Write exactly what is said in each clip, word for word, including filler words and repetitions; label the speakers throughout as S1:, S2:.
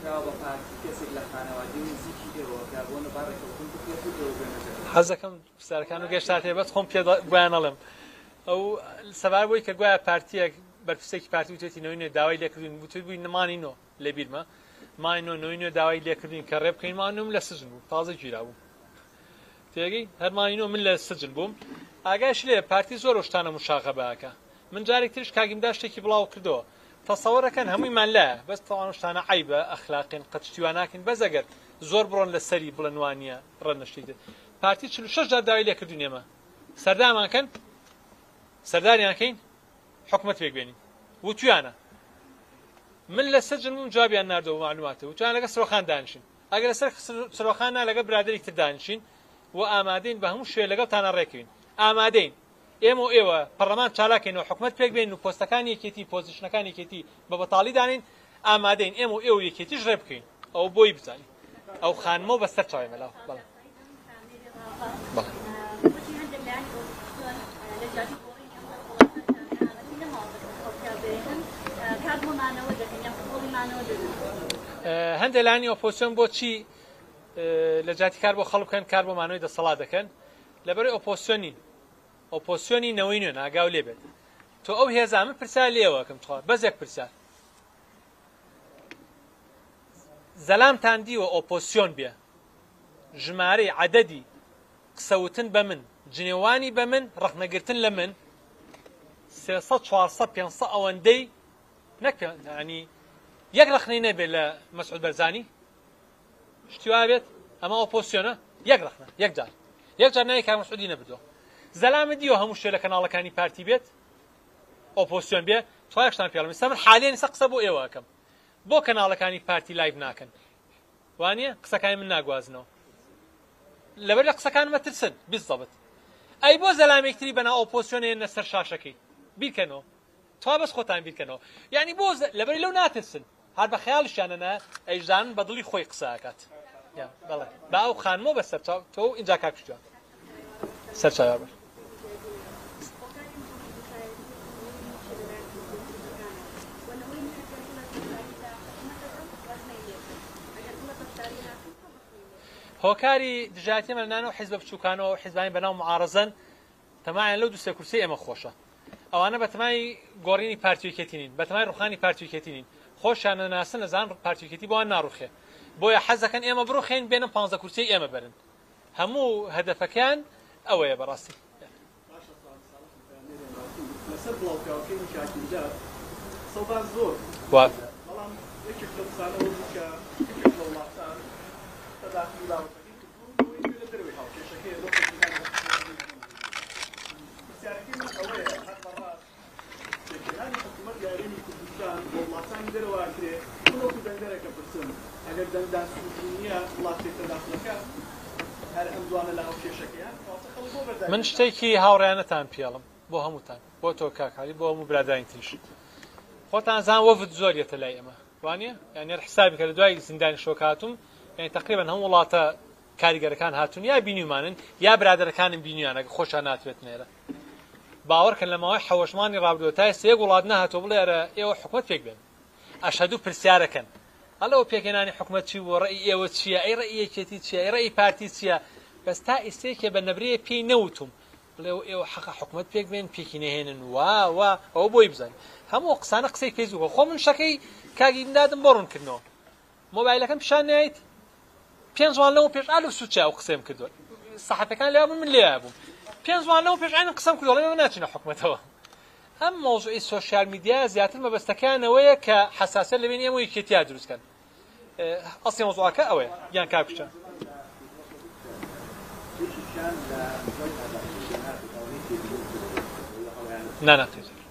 S1: حەزەکەم پرسیارەکان و گەشتاتێ بەس خۆم پێ گویانەڵم ئەو سەبار بۆی کە گوایە پارتیەک بەرپرسێکی پارتی وتێتی نەوەی نوێ داوای لێکردین وتوی بووی نمانی نۆ لە بیرمە مای نۆ نەوەی نوێ داوای لێکردین کە ڕێ بکەین مانوم لە سجن بوو تازە گیرا بوو تێگەی هەرمانی نۆ من لە سجن بووم ئاگاش لێ پارتی زۆر شتانە مشاغە بەکە من جارێک ترش کاگیمدا شتێکی بڵاو کردەوە تەسەوەرەکەن هەموویمان لایە بەس تەواو شتانە عیبە ئەخلاقین قەتشتیوان ناکەین بەس ئەگەر زۆر بڕۆن لە سەری بڵێن وانە ڕەنەشتێک پارتی چل و شەش جار داوای لێکردوین ئێمە سەردامانکەن سەرداریانکەین حکومەت پێکبێنین وتویانە من لە سجن بووم جوابیان ناردەوە معلوماتە وتویان لەگە سرۆخان دانیشین ئەگەر لەسەر سرۆخانە لەگە برادێکی تر دانیشین و ئامادەین بە هەموو شوێ لەگەڵتانە ڕێکەوین ئامادەین ئێمە و ئێوە پەرلەمان چالاکەینەوە حکومەت پێکبێن و پۆستەکانی یەکێتی پۆزیشنەکانی یەکێتی بە بەتاڵی دانین ئامادەین ئێمە و ئێوە یەکێتیش ڕێ بکەین ئەو بۆی بزانین ئەو خانمەوە بەسەر چاوی مەلاو بەڵێ هەندێک لانی ئۆپۆزیسیۆن بۆچی لە جاتی کار بۆ خەڵک بکەن کار بۆ مانەوەی دەسەڵات دەکەن لەبەرەوەی ئۆپۆزیسیۆنین ئۆپۆزیسیۆنی نەوەی نوێن ئاگاو لێ بێت تۆ ئەو هێزانە پرسیار لێوەکەم تخوا بەزێک پرسیار زەلامتان دیوە ئۆپۆزیسیۆن بێ ژمارەی عەدەدی قسەوتن بە من جنێوانی بە من ڕەخنەگرتن لە من سێسەد چوارسەد پێنجسەد ئەوەندەی نەک ینی یەک ڕەخنەی نەبێت لە مەسعود بەرزانی شتی وا بێت ئەمە ئۆپۆزیسیۆنە یەک ڕەخنە یەک جار یەک جار نایە کاک مەسعودی نەبدووە زەلامت دیوە هەموو شتێ لە کەناڵەکانی پارتی بێت ئۆپۆزیسیۆن بێ توایشتان پێڵم ئێستا من حالێن سە قسە بۆ ئێوە ئەکەم بۆ کەناڵەکانی پارتی لایڤ ناکەن وانییە قسەکانی من ناگوازنەوە لەبەر لە قسەکان مەترسن بیستەبت ئەی بۆ زەلامێکتری بەنا ئۆپۆزیسیۆنێنە سەر شاشەکەی بیرکەنەوە توا بەس خۆتان بیرکەنەوە یعنی بۆ لەبەری لەو ناترسن هەر بە خەیاڵیشیانەنە ئەیژدان بە دڵی خۆی قسەکات بەڵێ با ئەو خانمەوە بەسەر تۆ ئینجا کاکشتوان سەر چاوە بەر هۆکاری دژایەتی مەرنانەوە حیزبە بچووکانەوە حیزبانی بەناو معارەزەن تەمایان لەو دوو سێ کورسی ئێمە خۆشە ئەوانە بەتەمای گۆڕینی پارتیویەکەتینین بەتەمای ڕوخانی پارتیویەکەتینین خۆشیانە ناسن نەزان پارتیویەکەتی بۆیان ناڕوخێ بۆیە حەزەکەن ئێمە بڕوخێن بێنە پانزە کورسی ئێمە بەرن هەموو هەدەفەکان ئەوەیە بەڕاستی من شتێکی هاوڕێیانەتان پێڵم بۆ هەمووتان بۆ تۆ کاکاری بۆ هەموو برادرانی تریش خۆتان زان وەفد زۆریەتە لای ئێمە وانە یعنی حسابی کە لە دوای زیندانی شۆک هاتووم یعنی تقریبا هەموو وڵاتە کاریگەرەکان هاتوون یا بینیمانن یا برادرەکانم بینیانەکە خۆشان ناتوێت نێرە باوەڕکەن لە ماوەی حەوەشمانی ڕابردووە تا ئێستا یەک وڵات نەهاتووە بڵێ ئەرە ئێوە حکومەت پێک بێن ئەشهەدوو پرسیارەکەن هەڵەوە پێکهێنانی حکومەت چی بووە ڕێی ئێوە چییە ئەی ڕێی یەکێتی چییە ئەی ڕێی پارتی چییە بەس تا ئێستەیەکێ بە نەبرەیە پێی نەوتوم بڵێ ئێوە حەقە حکومەت پێک بێن پێکی نەهێنن وا وا ئەوە بۆی بزانین هەموو قسانە قسەی فێسبووکە خۆ من شەکەی کاگی دادم بۆ ڕوونکردنەوە مۆبایلەکەم پیشان نایت پێنج وان لەوە پێش ئالو سوچیا و قسەم کردووە سەحەفەکان لێ بوون من لێ بووم پێنج وان لەوە پێش عین قسەم کردووە لێ ناچینە حکومەتەوە ئەم مۆزوعی سۆشیال میدیا زیاتر مەبەستەکانەوەیە کە حساسیت لەبین ئێمە یەکێتیا دروستکەن ئەسڵی مۆزوعەکە ئەوەیە یان کاکوچە نانا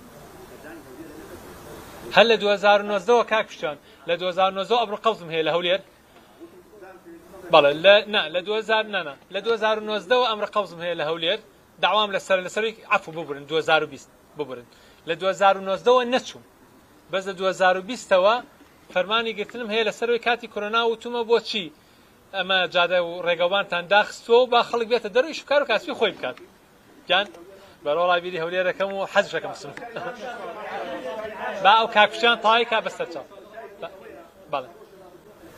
S1: هەل لە دوو هەزار و نۆزدەوە کاکوچان لە دوو هەزار و نۆزدەوە ئەبڕ قەوزم هەیە لە هەولێر بەڵێ لە نا لە دوو هەزار نانا لە دوو هەزار و نۆزدەوە ئەمڕە قەوزم هەیە لە هەولێر داوام لەسەر لەسەری عەفو ببرن دوو هەزار و بیست ببرن لە دوو هەزار و نۆزدەوە نەچووم بەس لە دوو هەزار و بیستەوە فەرمانی گرتنم هەیە لەسەرەوەی کاتی کۆرۆنا وتومە بۆچی ئەمە جادە و ڕێگەوانتان داخستووە و با خەڵک بێتە دەروی شکار و کاسبی خۆی بکات جان بەرەوەڵای بیری هەولێرەکەم و حەزشەکەم بسم با ئەو کاکوچیان تاوای کا بەستەر چاو بەڵێ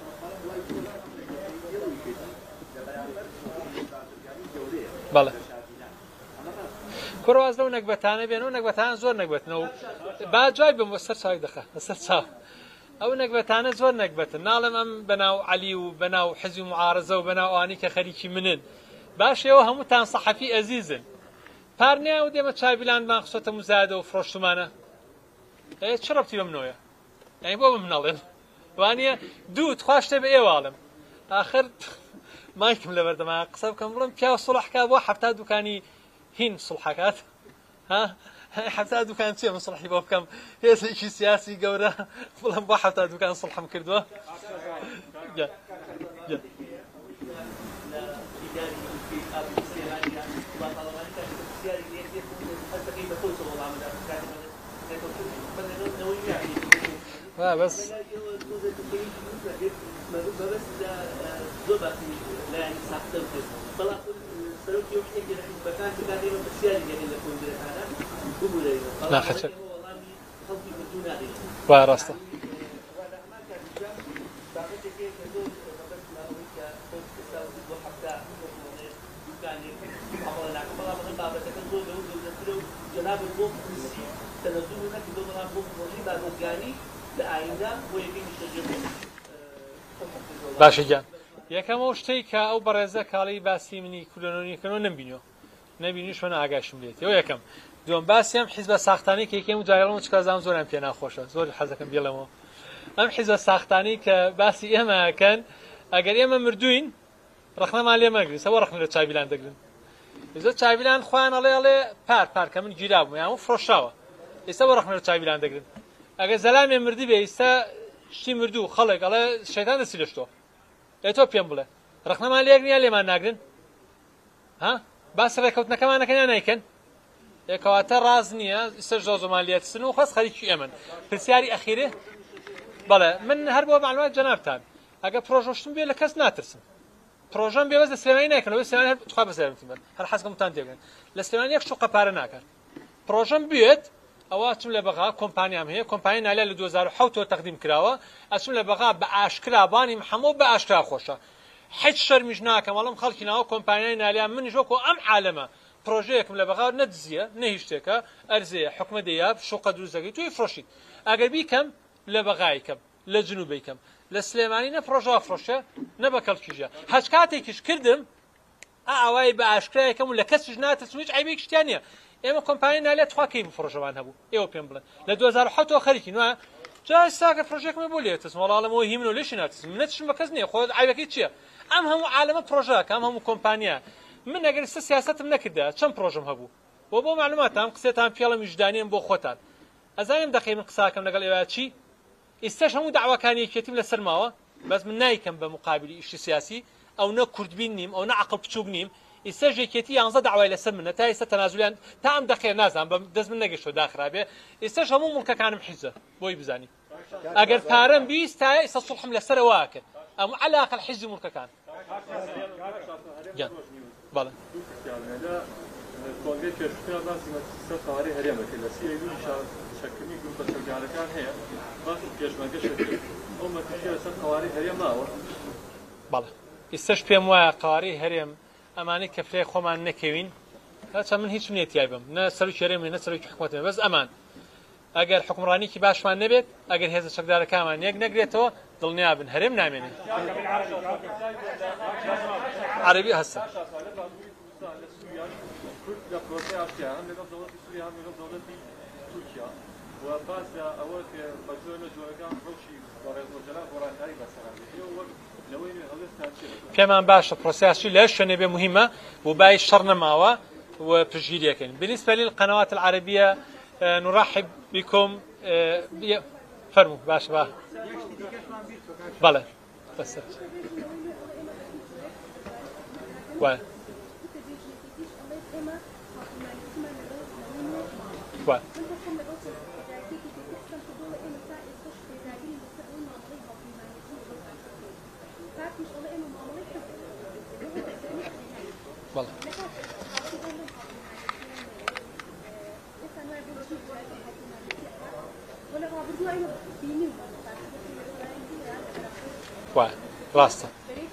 S1: بەڵێ کوڕواز لەو نەکبەتانە بێن و نەکبەتان زۆر نەکبەتنەوە با جوای بم بۆ سەر چاوی دەخە لەسەر چاو ئەو نەکبەتانە زۆر نەکبەتن ناڵێم ئەم بەناو عەلی و بەناو حزب معارەزە و بەناو ئەوانی کە خەریکی منن باشەوە هەمووتان سەحەفی ئەزیزن پارنیا و دێمە چاویلاندمان قسۆتە موزایدە و فرۆشتمانە چ ڕەبتی بە منۆیە یعنی بۆ بم نەڵێن وانە دوو تخواشتە بە ئێواڵم آخر مایکم لە بەردەما قسە بکەم بڵم پیاوە سوڵحکا بۆ حەفتا دوکانی هین سوڵحەکات ها حەفتا دوکان چێ من سوڵحی بۆ بکەم هێزێکی سیاسی گەورە بڵم بۆ حەفتا دوکان سوڵحم کردووە بس لا خشب وارسته باشە گیان یەکەمەوە شتەی کە ئەو بەڕێزە کاڵی باسی منی کولۆنیەکەنەوە نەمبینیەوە نەبینی شوێنە ئاگاشم لێت ئەو یەکەم دوم باسیەم حیزبە ساختانی کە یەکەم و جایڵەوە چکازام زۆرم پێ ناخۆشە زۆر حەزەکەم بێڵەوە ئەم حیزبە ساختانی کە باسی ئێمەکەن ئەگەر ئێمە مردوین ڕخنەمان لێ مەگرن سەوە ڕخنە لە چاویلان دەگرن ئێستا چاویلان خۆیان ئەڵێ ئەڵێ پار پار کە من گیرا بووم یان فرۆشاوە ئێستا بۆ ڕخنە لە چاویلان دەگرن ئەگەر زەلامێ مردی بێ ئێستا شتی مردوو خەڵک ئەڵێ شەیتان دەستی لە شتۆ ئێ تۆ پێم بڵێ ڕخنەمان لێگرنیان لێمان ناگرن ها باس ڕێکەوتنەکەمانەکەیان نایکەن یەکەواتە ڕاز نییە ئێستا زۆ زۆمان لێتسن و خەست خەریکی ئێمن پرسیاری ئەخیرێ بەڵێ من هەر بۆ معلومات جەنابتان ئەگە پرۆژەشتم بێ لە کەس ناترسم پرۆژەم بێ بەس لە سلێمانی ناکەنەوە سلێمانی هەر تخوا بەسەرتم بن هەر حەزکەمتان تێبێن لە سلێمانی یەک شوقە پارە ناکەن پرۆژەم بێت ئەوە چم لە بەغا کۆمپانیام هەیە کۆمپانی نالیا لە دوو هەزار و حەوت تەقدیم کراوە ئەچم لە بەغا بە ئاشکرا بانی هەموو بە ئاشکرا خۆشە هیچ شەرمیش ناکەم وەڵام خەڵکی ناوە کۆمپانیای نالیا منیش وەکو ئەم عالەمە پرۆژەیەکم لە بەغا نەدزیە نە هیچ شتێکە ئەرزەیە حکومە دەیاب شوقە دروستەکەی توی فرۆشیت ئەگەر بیکەم لە بەغایکەم لە جنوبیکەم لە سلێمانی نە پرۆژە فرۆشە نە بە کەڵکیژە هەچ کاتێکیش کردم ئاوای بە ئاشکرایەکەم و لە کەسیش ناترسم هیچ عیبێکی شتیان نییە ئێمە کۆمپانی نالێت خوا کەی بفرۆژەوان هەبوو ئێوە پێم بڵێن لە دوو هەزار و حەوت خەریکی نوە جای ساکە پرۆژێکمە بۆ لێتسم وەڵامەوە هیمن و لێشی ناترسم منەتشم بە کەس نییە خۆ عیبەکەی چییە ئەم هەموو عالەمە پرۆژەکە ئەم هەموو کۆمپانیا من ئەگەر ئێستا سیاسەتم نەکردا چەند پرۆژەم هەبوو بۆ بۆ معلوماتام قسێتان پێڵە ویژدانیم بۆ خۆتان ئەزانم دەقەی من قساکەم لەگەڵ ئێوە چی ئێستاش هەموو داواکانی یەکێتیم لەسەر ماوە بەس من نایکەم بە مقابلی ئیشی سیاسی ئەو نە کوردبین نیم ئەو نە عەقڵ بچووک نیم ئێستا یەکێتی یانزە داوای لەسەر منە تا ئێستا تەنازولیان تا ئەم دەقەیە نازانم بە دەست من نەگەشتۆ داخرابێ ئێستاش هەموو مڵکەکانم حیزە بۆی بزانی ئەگەر پارەم بیست تا ئێستا سوڵحم لەسەرەوە کرد ئەم عەلاقە حیزی مڵکەکان بەڵێ
S2: کۆنگرێ پێشترا باسی مەجلیسە قەواری هەرێمەکرد لە سیەیدوی شەکردنی گروپە سەرجارەکان هەیە باسی پێشمەرگەشت کرد ئەو مەجلیسە لەسەر قەواری هەرێم ماوە
S1: بەڵێ ئێستاش پێم وایە قەواری هەرێم ئەمانەی کە فرێ خۆمان نەکەوین هەچە من هیچ نێتیای بم نە سەرۆکی هەرێمێ نە سەرۆکی حکومەتێ بەس ئەمان ئەگەر حکومڕانیکی باشمان نەبێت ئەگەر هێزە چەکدارەکانمان یەک نەگرێتەوە دڵنیا بن هەرێم نامێنێ عەرەبی هەستە
S2: لە پرۆسەی ئاشتیا هەم لەگەڵ دەوڵەتی سووریا هەم لەگەڵ دەوڵەتی تورکیا و پاس لە ئەوە کە بە زۆر لە جۆرەکان ڕۆژی بەڕێزۆجەلا گۆڕانکاری بەسەرانێت وەک لەوەی هەڵێستان چێت
S1: پێمان باشە پرۆسیاسی لە شوێنێ بێ مهمە بۆ بای شەڕ نەماوە و پشگیریەکەین بالنسبة للقنوات العربية نرحب بكم فرموا باش با بله بس و و بله و ڕاستە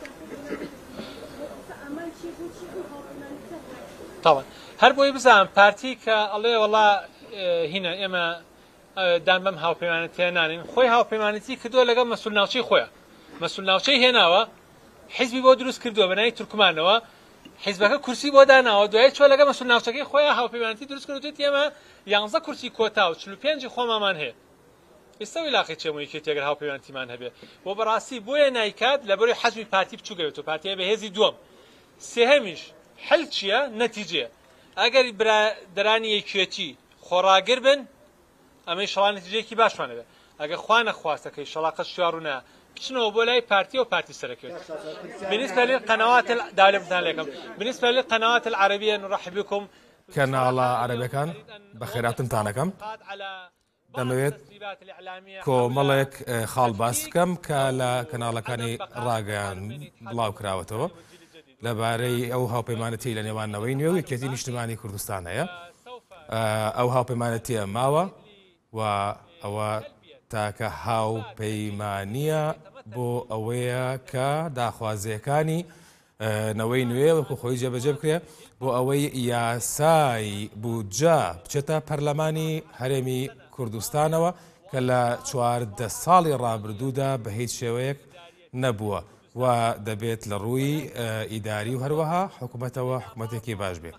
S1: تاوان هەر بۆی بزانم پارتی کە ئەڵێ وەڵا هینە ئێمە دان بەم هاوپەیمانەتیە نانین خۆی هاوپەیمانەتی کردووە لەگەڵ مەسئول ناوچەی خۆیان مەسئول ناوچەی هێناوە حیزبی بۆ دروست کردووە بەناوی تورکمانەوە حیزبەکە کورسی بۆ داناوە دوای چۆ لەگەڵ مەسئول ناوچەکەی خۆیان هاوپەیمانەتی دروست کردوێت ئێمە یانزە کورسی کۆتا و چل و پێنجی خۆمامان هەیە ئێستا ویلاقی چێمەوەیەکی تێگەر هاوپەیمانەتیمان هەبێ بۆ بەڕاستی بۆیە نایکات لەبەرەوەی حەزمی پارتی بچووکەوێت و پارتیە بەهێزی دووەم سێهەمیش حل چییە نەتیجەیە ئەگەر برادرانی یەکێتی خۆڕاگر بن ئەمەی شەڵان نەتیجەیەکی باشمان هەبێ ئەگە خوا نەخواستەکەی شەڵاقە شیاڕوونە بچنەوە بۆ لای پارتی و پارتی سەرەکەوێت بالنسبة للقنوات داولة بالنسبة للقنوات العربية نرحب بكم
S3: کەناڵە عەرەبیەکان بەخێراتنتانەکەم دەمەوێت کۆمەڵێک خاڵ باس بکەم کە لە کەناڵەکانی ڕاگەیان بڵاو کراوەتەوە لەبارەی ئەو هاوپەیمانەتی لە نێوانەوەی نوێ و یەکێتی نیشتیمانی کوردستان هەیە ئەو هاوپەیمانەتیە ماوە و ئەوە تاکە هاوپەیمانیە بۆ ئەوەیە کە داخوازیەکانی نەوەی نوێ وەکو خۆی جێبەجێ بکرێ بۆ ئەوەی یاسای بودجە بچێتە پەرلەمانی هەرێمی کوردستانەوە کە لە چواردە ساڵی ڕابردوودا بە هیچ شێوەیەک نەبووە و دەبێت لە ڕووی ئیداری و هەروەها حکوومەتەوە حکوومەتێکی باش بێت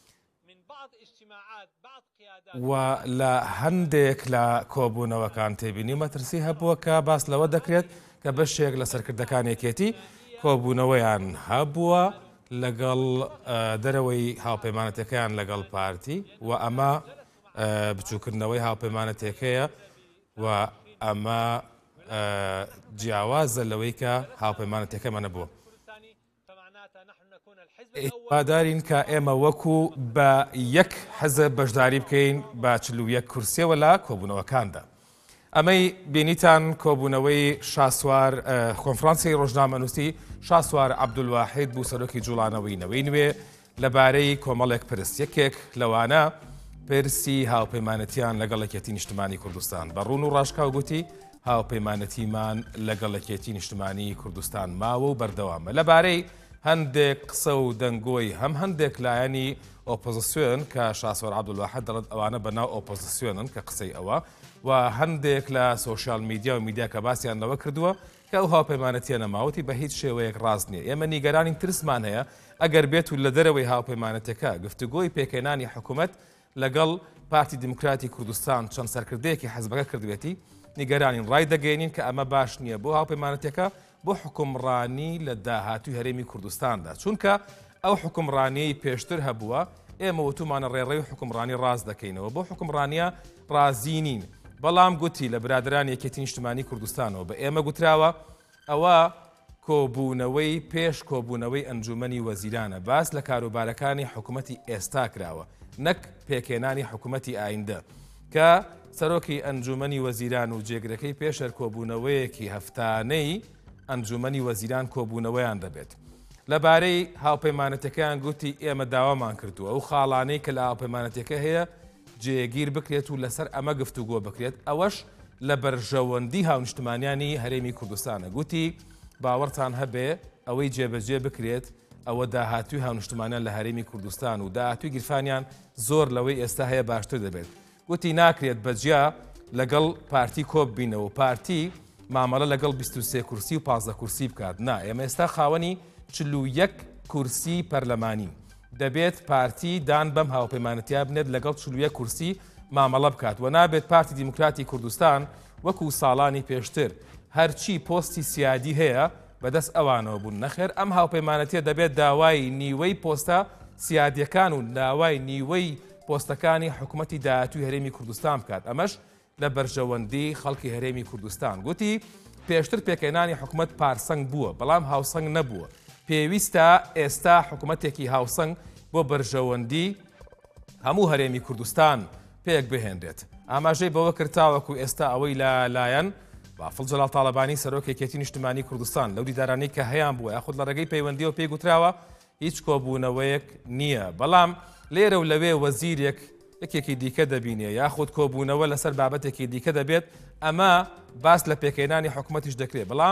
S3: و لە هەندێک لە کۆبوونەوەکان تێبینی مەترسی هەبووە کە باس لەوە دەکرێت کە بەشێک لە سەرکردەکانێکێتی کۆبوونەوەیان هەبووە لەگەڵ دەرەوەی هاوپەیمانەتەکەیان لەگەڵ پارتی و ئەمە بچووکردنەوەی هاوپەیمانەتەکەیە و ئەمە جیاوازە لەوەی کە هاوپەیمانەتەکەمە نەبووە. ئیوادارین کە ئێمە وەکو بە یەک حەزب بەشداری بکەین بە چل و یەک کورسیەوە لە کۆبوونەوەکاندا. ئەمەی بینیتان کۆبوونەوەی شاسوار کۆنفرانسی ڕۆژنامەنووسی شاسوار عەبدولواحید بوو سەرۆکی جوڵانەوەی نەوەی نوێ لەبارەی کۆمەڵێک پرس یەکێک لەوانە پرسی هاوپەیمانەتیان لەگەڵ یەکێتی نیشتیمانی کوردستان بە ڕوون و ڕاشکاو گوتی هاوپەیمانەتیمان لەگەڵ یەکێتی نیشتیمانی کوردستان ماوە و بەردەوامە لەبارەی هەندێک قسە و دەنگۆی هەم هەندێک لایەنی ئۆپۆزیسیۆن کە شاسوار عەبدولواحید دەڵێت ئەوانە بەناو ئۆپۆزیسیۆنن کە قسەی ئەوە و هەندێک لە سۆشیال میدیا و میدیا کە باسییان لەوە کردووە کە ئەو هاوپەیمانەتیە نەماوەتی بە هیچ شێوەیەک ڕاست نییە ئێمە نیگەرانی ترسمان هەیە ئەگەر بێت و لە دەرەوەی هاوپەیمانەتەکە گفتوگۆی پێکەێنانی حکوومەت لەگەڵ پارتی دیموکراتی کوردستان چەند سەرکردەیەکی حەزبەکە کردوێتی نیگەرانین ڕای دەگەێنین کە ئەمە باش نییە بۆ هاوپەیمانەتەکە بۆ حکومڕانی لە داهاتووی هەرێمی کوردستاندا چونکە ئەو حکومڕانیەی پێشتر هەبووە ئێمە وتومانە ڕێڕەوی حکومڕانی ڕاست دەکەینەوە بۆ حکومڕانیە ڕازی نین بەڵام گوتی لە برادرانی یەکێتی نیشتیمانی کوردستانەوە بە ئێمە گوتراوە ئەوە کۆبوونەوەی پێش کۆبوونەوەی ئەنجومەنی وەزیرانە باس لە کاروبارەکانی حکوومەتی ئێستا کراوە نەک پێکێنانی حکوومەتی ئایندە کە سەرۆکی ئەنجومەنی وەزیران و جێگرەکەی پێشەر کۆبوونەوەیەکی هەفتانەی ئەنجومەنی وەزیران کۆبوونەوەیان دەبێت لەبارەی هاوپەیمانەتەکەیان گوتی ئێمە داوامان کردووە ئەو خاڵانەی کە لە هاوپەیمانەتەکە هەیە جێگیر بکرێت و لەسەر ئەمە گفتوگۆ بکرێت ئەوەش لە بەرژەوەندی هاونیشتمانیانی هەرێمی کوردستانە گوتی باوەڕتان هەبێ ئەوەی جێبەجێ بکرێت ئەوە داهاتووی هاونیشتمانیان لە هەرێمی کوردستان و داهاتووی گیرفانیان زۆر لەوەی ئێستا هەیە باشتر دەبێت گوتی ناکرێت بەجیا لەگەڵ پارتی کۆب بینەوە پارتی مامەڵە لەگەڵ بیست و سێ کورسی و پانزدە کورسی بکات نا ئێمە ئێستا خاوەنی چل و یەک کورسی پەرلەمانی دەبێت پارتی دان بەم هاوپەیمانەتیا بنێت لەگەڵ چل و یەک کورسی مامەڵە بکات و نابێت پارتی دیموکراتی کوردستان وەکو ساڵانی پێشتر هەرچی پۆستی سیادی هەیە بەدەست ئەوانەوە بوون نەخێر ئەم هاوپەیمانەتیە دەبێت داوای نیوەی پۆستە سیادیەکان و داوای نیوەی پۆستەکانی حکوومەتی داهاتووی هەرێمی کوردستان بکات ئەمەش لە بەرژەوەندی خەڵکی هەرێمی کوردستان گوتی پێشتر پێکەێنانی حکوومەت پارسەنگ بووە بەڵام هاوسەنگ نەبووە پێویستە ئێستا حکوومەتێکی هاوسەنگ بۆ بەرژەوەندی هەموو هەرێمی کوردستان پێک بهێنرێت ئاماژەی بەوە کردتاوەکو ئێستا ئەوەی لایەن بافڵ جەلال تاڵەبانی سەرۆکی یەکێتی نیشتیمانی کوردستان لەو دیدارانەی کە هەیان بووە یاخود لە ڕێگەی پەیوەندیەوە پێی گوتراوە هیچ کۆبوونەوەیەک نییە بەڵام لێرە و لەوێ وەزیرێک یەکێکی دیکە دەبینێ یاخود کۆبوونەوە لەسەر بابەتێکی دیکە دەبێت ئەمە باس لە پێکەێنانی حکوومەتیش دەکرێت بەڵام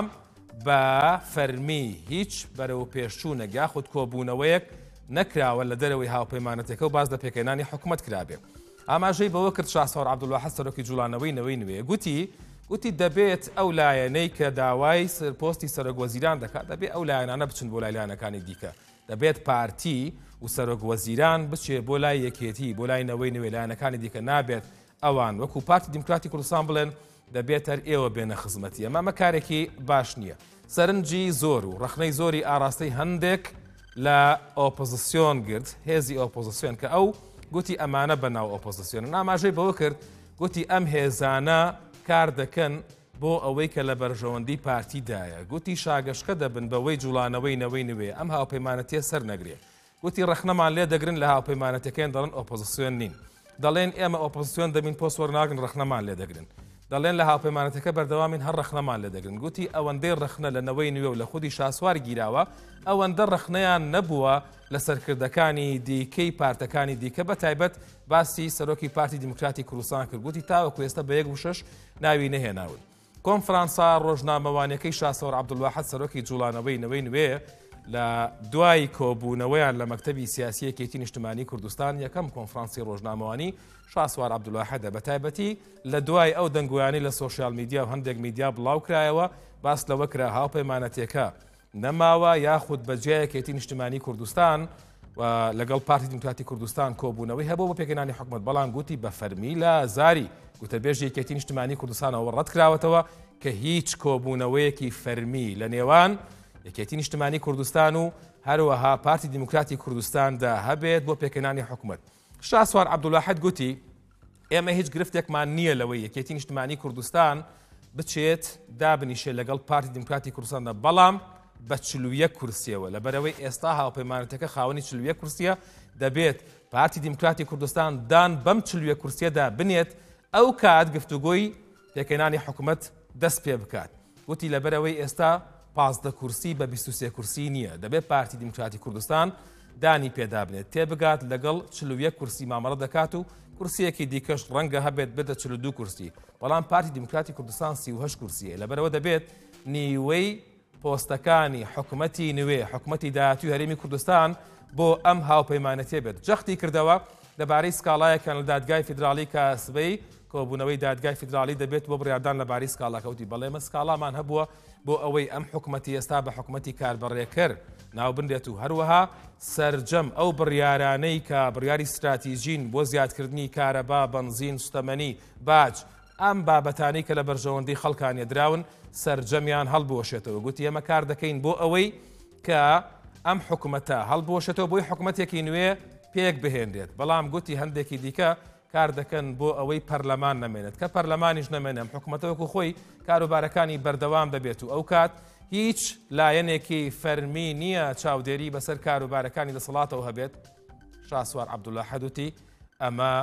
S3: بە فەرمی هیچ بەرەو پێشچوونە یاخود کۆبوونەوەیەک نەکراوە لە دەرەوەی هاوپەیمانەتەکە و باز لە پێکەنانی حکوومەت کرابێ. ئاماژەی بەوە کرد شاسوار عەبدوڵواحەد سەرۆکی جوڵانەوەی نەوەی نوێ گوتی گوتی دەبێت ئەو لایەنەی کە داوای پۆستی سەرۆکوەزیران دەکات دەبێت ئەو لایەنانە بچن بۆ لای لایەنەکانی دیکە دەبێت پارتی و سەرۆکوەزیران بچێ بۆ لای یەکێتی بۆ لای نەوەی نوێ لایەنەکانی دیکە نابێت ئەوان وەکو پارتی دیموکراتی کوردستان بڵێن دەبێت هەر ئێوە بێنە خزمەتی ئەمە کارێکی باش نییە. سەرنجی زۆر و ڕخنەی زۆری ئاراستەی هەندێک لە ئۆپۆزیسیۆن گرت هێزی ئۆپۆزیسیۆن کە ئەو گوتی ئەمانە بەناو ئۆپۆزیسیۆن ئاماژەی بەوە کرد گوتی ئەم هێزانە کار دەکەن بۆ ئەوەی کە لە بەرژەوەندی پارتیدایە گوتی شاگەشکە دەبن بەوەی جوڵانەوەی نەوەی نوێ ئەم هاوپەیمانەتیە سەر نەگرێ گوتی ڕخنەمان لێ دەگرن لە هاوپەیمانەتەکەیان دەڵێن ئۆپۆزیسیۆن نین دەڵێن ئێمە ئۆپۆزیسیۆن دەبین پۆست وەرناگرن ڕخنەمان لێ دەگرن دەڵێن لە هاوپەیمانەتەکە بەردەوامین هەر ڕخنەمان لێ دەگرن گوتی ئەوەندەی ڕخنە لە نەوەی نوێ و لە خودی شاسوار گیراوە ئەوەندە ڕخنەیان نەبووە لە سەرکردەکانی دیکەی پارتەکانی دیکە بە تایبەت باسی سەرۆکی پارتی دیموکراتی کوردستان کرد گوتی تاوەکو ئێستا بە یەک و شەش ناوی نەهێناون. کۆنفرانسا ڕۆژنامەوانیەکەی شاسوار عەبدوڵواحەد سەرۆکی جوڵانەوەی نەوەی نوێ لە دوای کۆبوونەوەیان لە مەکتەبی سیاسی یەکێتی نیشتیمانی کوردستان یەکەم کۆنفرانسی ڕۆژنامەوانی شاسوار عەبدوڵواحەدە بە تایبەتی لە دوای ئەو دەنگویانی لە سۆشیال میدیا و هەندێک میدیا بڵاو کرایەوە باس لەوە کرا هاوپەیمانەتێکە نەماوە یاخود بەجێ یەکێتی نیشتیمانی کوردستان و لەگەڵ پارتی دیموکراتی کوردستان کۆبوونەوەی هەبوو بە پێکەنانی حکوومەت بەڵام گوتی بە فەرمی لە زاری گوتەبێژ یەکێتی نیشتیمانی کوردستانەوە ڕەت کراوەتەوە کە هیچ کۆبوونەوەیەکی فەرمی لە نێوان یەکێتی نیشتیمانی کوردستان و هەروەها پارتی دیموکراتی کوردستاندا هەبێت بۆ پێکەنانی حکوومەت. شاسوار عەبدوڵواحەد گوتی ئێمە هیچ گرفتێکمان نییە لەوەی یەکێتی نیشتیمانی کوردستان بچێت دابنیشێت لەگەڵ پارتی دیموکراتی کوردستاندا بەڵام بە چل و یەک کورسیەوە لەبەرەوەی ئێستا هاوپەیمانەتەکە خاوەنی چل و یەک کورسیە دەبێت پارتی دیموکراتی کوردستان دان بەم چل و یەک کورسیەدا بنێت ئەو کات گفتوگۆی پێکەنانی حکوومەت دەست پێ بکات. وتی لەبەرەوەی ئێستا پازدە کورسی بە بیست و سێ کورسی نییە دەبێت پارتی دیموکراتی کوردستان دانی پێدا بنێت تێبگات لەگەڵ چل و یەک کورسی مامەڕە دەکات و کورسیەکی دیکەش ڕەنگە هەبێت بێتە چل و دوو کورسی بەڵام پارتی دیموکراتی کوردستان سی و هەشت کورسیە لەبەرەوە دەبێت نیوەی پۆستەکانی حکوومەتی نوێ حکوومەتی داهاتووی هەرێمی کوردستان بۆ ئەم هاوپەیمانەتێ بێت. جەختی کردەوە لەبارەی سکاڵایەکان لە دادگای فیدراڵی کە سبەی کۆبوونەوەی دادگای فیدراڵی دەبێت بۆ بڕیاردان لەبارەی سکاڵاکەوتی بەڵێمە سکاڵامان هەبووە بۆ ئەوەی ئەم حکوومەتی ئێستا بە حکوومەتی کاربڕێکەر ناو بنرێت و هەروەها سەرجەم ئەو بڕیارانەی کە بڕیاری استراتیژین بۆ زیادکردنی کارەبا بەنزین سوتەمەنی باج ئەم بابەتانی کە لە بەرژەوەندی خەڵکانیە دراون سەرجەمیان هەڵبوەشێتەوە. گوتی ئێمە کار دەکەین بۆ ئەوەی کە ئەم حکوومەتە هەڵبوەشێتەوە بۆی حکوومەتێکی نوێ پێک بهێنرێت بەڵام گوتی هەندێکی دیکە کار دەکەن بۆ ئەوەی پەرلەمان نەمێنێت کە پەرلەمانیش نەمێنم حکوومەتەوەکو خۆی کاروبارەکانی بەردەوام دەبێت و ئەو کات هیچ لایەنێکی فەرمی نییە چاودێری بەسەر کاروبارەکانی دەسەڵاتەوە هەبێت. شاسوار عەبدوڵواحەد وتی ئەمە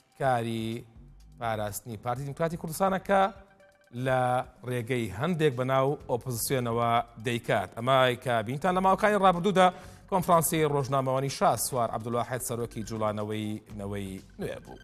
S3: کاری پاراستنی پارتی دیموکراتی کوردستانەکە لە ڕێگەی هەندێک بەناو ئۆپۆزیسیۆنەوە دەیکات. ئەمای کە بینتان لە ماوەکانی ڕابردوودا کۆنفرانسی ڕۆژنامەوانی شاسوار عەبدوڵواحەد سەرۆکی جوڵانەوەی نەوەی نوێ بوو.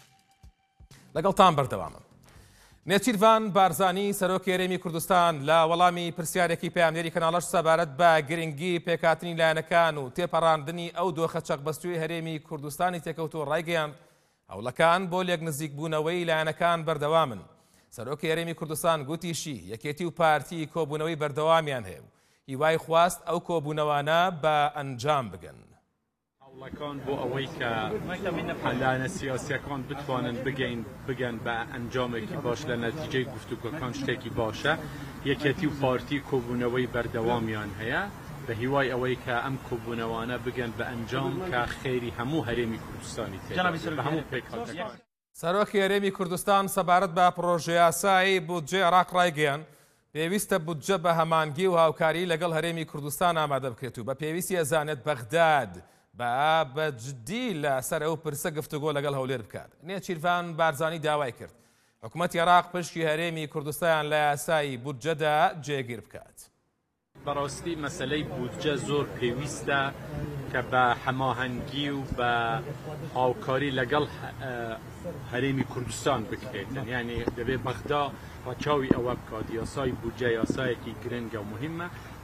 S3: لەگەڵتان بەردەوامە. نێچیروان بارزانی سەرۆکی هەرێمی کوردستان لە وەڵامی پرسیارێکی پەیامنێری کەناڵەش سەبارەت بە گرنگی پێکهاتنی لایەنەکان و تێپەڕاندنی ئەو دۆخە چەقبەستووی هەرێمی کوردستانی تێکەوتووە ڕایگەیاند هەوڵەکان بۆ لێک نزیک بوونەوەی لایەنەکان بەردەوامن. سەرۆکی هەرێمی کوردستان گوتیشی یەکێتی و پارتی کۆبوونەوەی بەردەوامیان هەیە و هیوای خواست ئەو کۆبوونەوانە بە ئەنجام بگەن.
S4: هەوڵەکان بۆ ئەوەی کە لایەنە سیاسیەکان بتوانن بگەین بگەن بە ئەنجامێکی باش لە نەتیجەی گفتوگۆکان شتێکی باشە یەکێتی و پارتی کۆبوونەوەی بەردەوامیان هەیە بە هیوای ئەوەی کە ئەم کۆبوونەوانە بگەن بە ئەنجام کە خێری هەموو هەرێمی کوردستانی تێ هەموو پێکهاتەکان.
S3: سەرۆکی هەرێمی کوردستان سەبارەت بە پڕۆژە یاسایی بودجێ عێراق ڕایگەیاند پێویستە بودجە بە هەمانگی و هاوکاری لەگەڵ هەرێمی کوردستان ئامادە بکرێت و بە پێویستی ئەزانێت بەغداد بە بەجددی لە سەر ئەو پرسە گفتوگۆ لەگەڵ هەولێر بکات. نێچیروان بارزانی داوای کرد حکوومەتی عێراق پشتی هەرێمی کوردستان لە یاسایی بودجەدا جێگیر بکات.
S4: بەڕاستی مەسلەی بودجە زۆر پێویستە کە بە هەماهەنگی و بە هاوکاری لەگەڵ هەرێمی کوردستان بکرێتن یعنی دەبێت بەغدا ڕەچاوی ئەوە بکات یاسای بودجە یاسایەکی گرنگە و مهمە